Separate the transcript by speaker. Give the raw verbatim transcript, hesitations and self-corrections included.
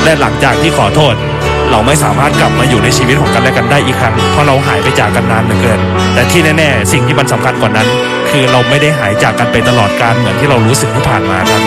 Speaker 1: และหลังจากที่ขอโทษเราไม่สามารถกลับมาอยู่ในชีวิตของกันและกันได้อีกครั้งเพราะเราหายไปจากกันนานเหลือเกินแต่ที่แน่ๆสิ่งที่มันสำคัญกว่านั้นคือเราไม่ได้หายจากกันไปตลอดกาลเหมือนที่เรารู้สึกที่ผ่านมาครับ